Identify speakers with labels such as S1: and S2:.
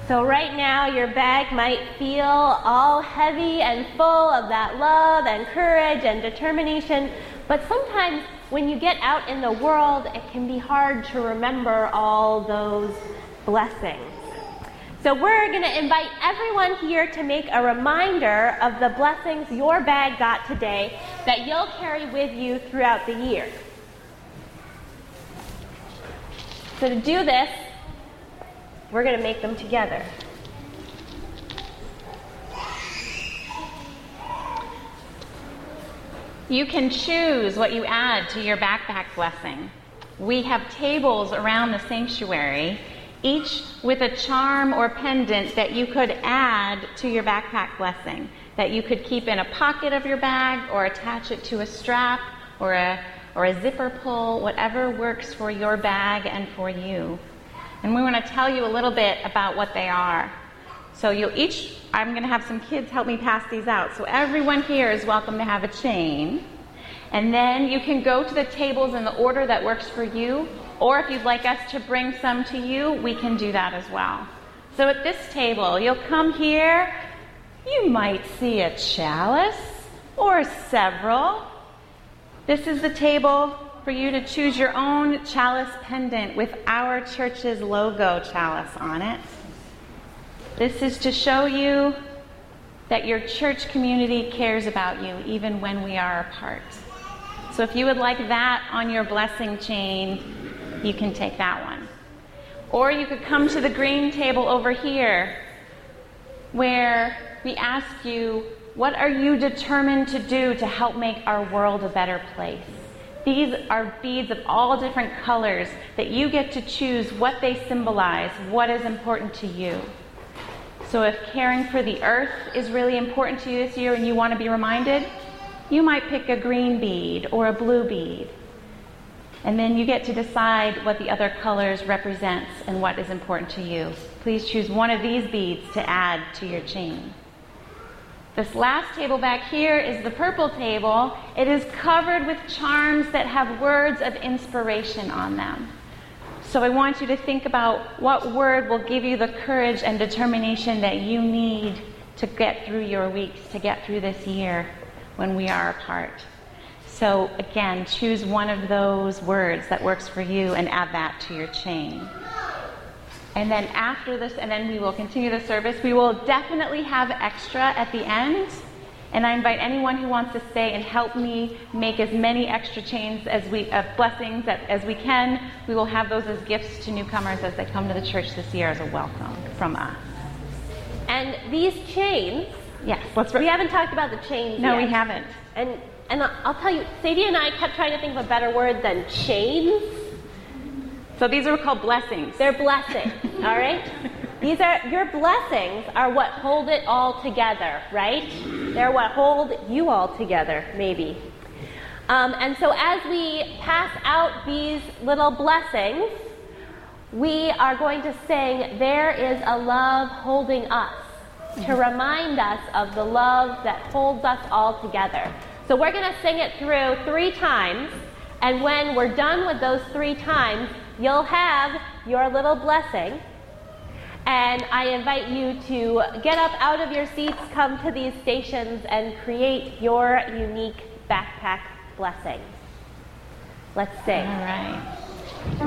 S1: So right now your bag might feel all heavy and full of that love and courage and determination, but sometimes when you get out in the world, it can be hard to remember all those blessings. So we're going to invite everyone here to make a reminder of the blessings your bag got today that you'll carry with you throughout the year. So to do this, we're going to make them together.
S2: You can choose what you add to your backpack blessing. We have tables around the sanctuary, each with a charm or pendant that you could add to your backpack blessing, that you could keep in a pocket of your bag or attach it to a strap or a zipper pull, whatever works for your bag and for you. And we want to tell you a little bit about what they are. So I'm going to have some kids help me pass these out. So everyone here is welcome to have a chain. And then you can go to the tables in the order that works for you. Or if you'd like us to bring some to you, we can do that as well. So at this table, you'll come here. You might see a chalice or several. This is the table for you to choose your own chalice pendant with our church's logo chalice on it. This is to show you that your church community cares about you even when we are apart. So if you would like that on your blessing chain, you can take that one. Or you could come to the green table over here where we ask you, what are you determined to do to help make our world a better place? These are beads of all different colors that you get to choose what they symbolize, what is important to you. So if caring for the earth is really important to you this year and you want to be reminded, you might pick a green bead or a blue bead. And then you get to decide what the other colors represents and what is important to you. Please choose one of these beads to add to your chain. This last table back here is the purple table. It is covered with charms that have words of inspiration on them. So I want you to think about what word will give you the courage and determination that you need to get through your weeks, to get through this year when we are apart. So again, choose one of those words that works for you and add that to your chain. And then after this, and then we will continue the service, we will definitely have extra at the end. And I invite anyone who wants to stay and help me make as many extra chains blessings as we can. We will have those as gifts to newcomers as they come to the church this year as a welcome from us.
S1: And these chains,
S2: yes,
S1: we haven't talked about the chains
S2: No,
S1: yet.
S2: we haven't.
S1: And I'll tell you, Sadie and I kept trying to think of a better word than chains.
S2: So these are called blessings.
S1: They're blessings, all right? Your blessings are what hold it all together, right? They're what hold you all together, maybe. And so as we pass out these little blessings, we are going to sing, "There is a love holding us," to remind us of the love that holds us all together. So we're going to sing it through 3 times, and when we're done with those 3 times, you'll have your little blessing. And I invite you to get up out of your seats, come to these stations, and create your unique backpack blessing. Let's sing.
S2: All right.